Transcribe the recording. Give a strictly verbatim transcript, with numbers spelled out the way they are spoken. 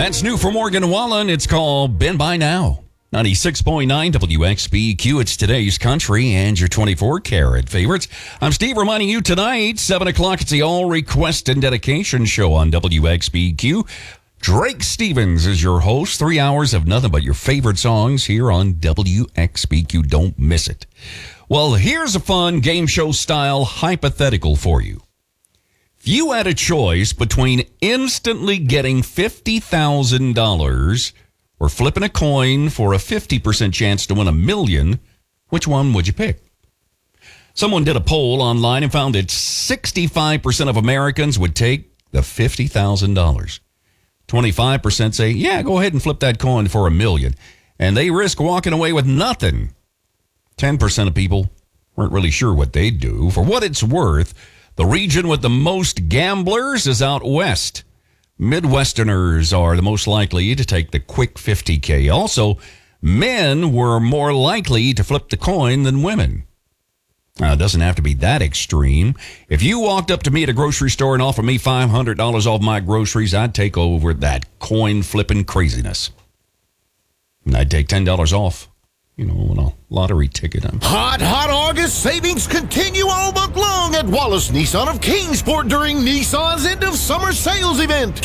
That's new for Morgan Wallen. It's called Been By Now. ninety-six point nine W X B Q. It's today's country and your twenty-four karat favorites. I'm Steve reminding you tonight, seven o'clock, it's the All Request and Dedication Show on W X B Q. Drake Stevens is your host. Three hours of nothing but your favorite songs here on W X B Q. Don't miss it. Well, here's a fun game show style hypothetical for you. If you had a choice between instantly getting fifty thousand dollars or flipping a coin for a fifty percent chance to win a million, which one would you pick? Someone did a poll online and found that sixty-five percent of Americans would take the fifty thousand dollars. twenty-five percent say, yeah, go ahead and flip that coin for a million. And they risk walking away with nothing. ten percent of people weren't really sure what they'd do. For what it's worth, the region with the most gamblers is out west. Midwesterners are the most likely to take the quick fifty K. Also, men were more likely to flip the coin than women. Now, it doesn't have to be that extreme. If you walked up to me at a grocery store and offered me five hundred dollars off my groceries, I'd take over that coin flipping craziness. And I'd take ten dollars off. You know, on a lottery ticket. I'm... Hot, hot August savings continue all month long at Wallace Nissan of Kingsport during Nissan's end of summer sales event.